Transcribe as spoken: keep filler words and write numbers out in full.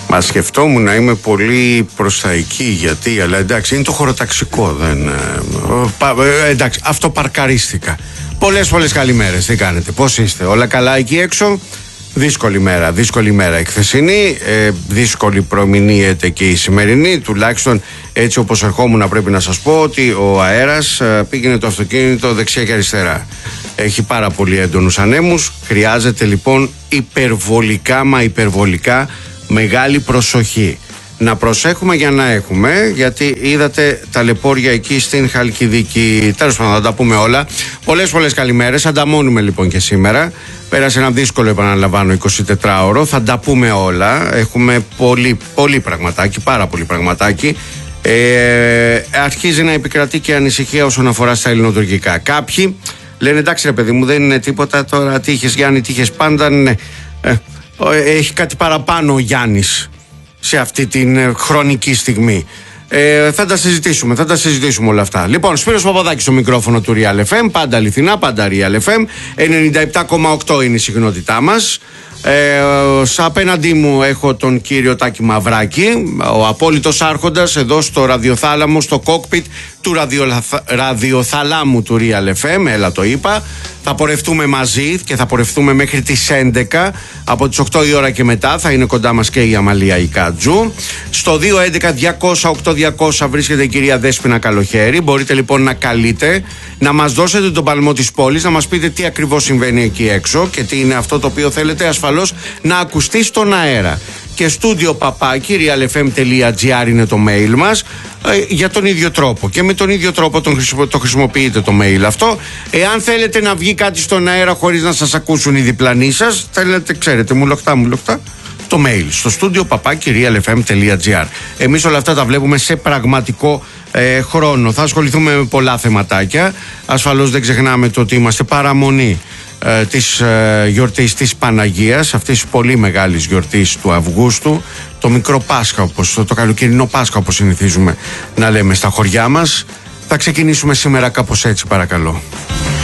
Μα σκεφτόμουν να είμαι πολύ προς τα εκεί, γιατί, αλλά εντάξει, είναι το χωροταξικό. Δεν, ε, ε, εντάξει, αυτοπαρκαρίστηκα. Πολλές πολλές καλημέρες, τι κάνετε, πώς είστε, όλα καλά εκεί έξω? Δύσκολη μέρα, δύσκολη μέρα η χθεσινή, ε, δύσκολη προμηνύεται και η σημερινή, τουλάχιστον έτσι όπως ερχόμουν πρέπει να σας πω ότι ο αέρας ε, πήγαινε το αυτοκίνητο δεξιά και αριστερά. Έχει πάρα πολύ έντονους ανέμους, χρειάζεται λοιπόν υπερβολικά μα υπερβολικά μεγάλη προσοχή. Να προσέχουμε για να έχουμε, γιατί είδατε τα εκεί στην Χαλκιδική. Τέλος πάντων, θα τα πούμε όλα. Πολλές πολλές καλημέρες. Ανταμώνουμε λοιπόν και σήμερα. Πέρασε ένα δύσκολο, επαναλαμβάνω, εικοσιτετράωρο. Θα τα πούμε όλα. Έχουμε πολύ, πολύ πραγματάκι, πάρα πολύ πραγματάκι. Ε, αρχίζει να επικρατεί και ανησυχία όσον αφορά στα ελληνοτουρκικά. Κάποιοι λένε εντάξει, ρε παιδί μου, δεν είναι τίποτα τώρα. Τι είχες, Γιάννη, τι είχες πάντα. Ναι. Ε, έχει κάτι παραπάνω ο Γιάννης σε αυτή την ε, χρονική στιγμή. Ε, θα τα συζητήσουμε, θα τα συζητήσουμε όλα αυτά. Λοιπόν, Σπύρος Παπαδάκης στο μικρόφωνο του Real εφ εμ, πάντα αληθινά, πάντα Real εφ εμ. ενενήντα επτά κόμμα οκτώ είναι η συχνότητά μας. Ε, απέναντί μου έχω τον κύριο Τάκη Μαυράκη, ο απόλυτος άρχοντας εδώ στο ραδιοθάλαμο, στο κόκπιτ του ραδιοθα... ραδιοθαλάμου του Real εφ εμ. Έλα, το είπα. Θα πορευτούμε μαζί και θα πορευτούμε μέχρι τις έντεκα. Από τις οκτώ η ώρα και μετά θα είναι κοντά μας και η Αμαλία Ικάτζου. Στο δύο έντεκα διακόσια οκτώ διακόσια βρίσκεται η κυρία Δέσποινα Καλοχέρη. Μπορείτε λοιπόν να καλείτε, να μας δώσετε τον παλμό της πόλης, να μας πείτε τι ακριβώς συμβαίνει εκεί έξω και τι είναι αυτό το οποίο θέλετε ασφαλώς να ακουστεί στον αέρα. Και στούντιο παπάκι real f m τελεία g r είναι το mail μας, ε, για τον ίδιο τρόπο. Και με τον ίδιο τρόπο τον χρησιμο, το χρησιμοποιείτε το mail αυτό. Εάν θέλετε να βγει κάτι στον αέρα χωρίς να σας ακούσουν οι διπλανοί σας, θέλετε, ξέρετε, μου λοχτά, μου λοχτά, το mail στο στούντιο παπάκι real f m τελεία g r. Εμείς όλα αυτά τα βλέπουμε σε πραγματικό ε, χρόνο. Θα ασχοληθούμε με πολλά θεματάκια. Ασφαλώς δεν ξεχνάμε το ότι είμαστε παραμονή ε, της ε, γιορτής της Παναγίας, αυτής της πολύ μεγάλης γιορτής του Αυγούστου, το μικρό Πάσχα, όπως, το, το καλοκαιρινό Πάσχα όπως συνηθίζουμε να λέμε στα χωριά μας. Θα ξεκινήσουμε σήμερα κάπως έτσι, παρακαλώ.